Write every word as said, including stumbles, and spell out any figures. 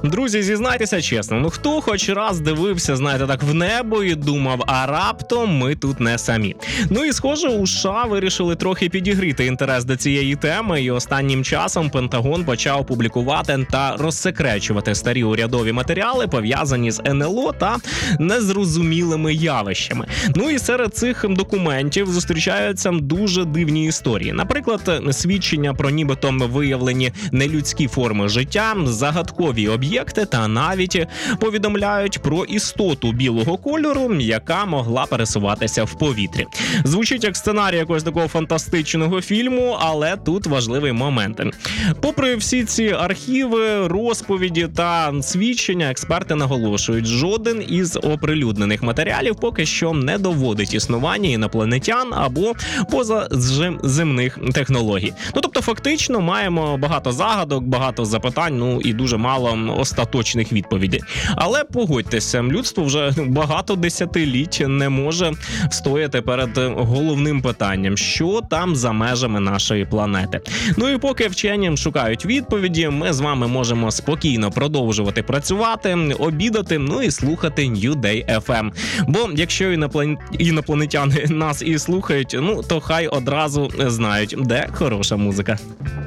Друзі, зізнайтеся чесно, ну хто хоч раз дивився, знаєте, так в небо і думав, а раптом ми тут не самі. Ну і схоже, у США вирішили трохи підігріти інтерес до цієї теми, і останнім часом Пентагон почав публікувати та розсекречувати старі урядові матеріали, пов'язані з ен ел о та незрозумілими явищами. Ну і серед цих документів зустрічаються дуже дивні історії. Наприклад, свідчення про нібито виявлені нелюдські форми життя, загадкові об'єкти та навіть повідомляють про істоту білого кольору, яка могла пересуватися в повітрі. Звучить як сценарій якогось такого фантастичного фільму, але тут важливий момент. Попри всі ці архіви, розповіді та свідчення, експерти наголошують, жоден із оприлюднених матеріалів поки що не доводить існування інопланетян або позаземних технологій. Ну, тобто, фактично, маємо багато загадок, багато запитань, ну і дуже мало остаточних відповідей. Але погодьтеся, людство вже багато десятиліть не може стояти перед головним питанням, що там за межами нашої планети. Ну і поки вчені шукають відповіді, ми з вами можемо спокійно продовжувати працювати, обідати, ну і слухати New Day еф ем. Бо якщо іноплан... інопланетяни нас і слухають, ну то хай одразу знають, де хороша музика.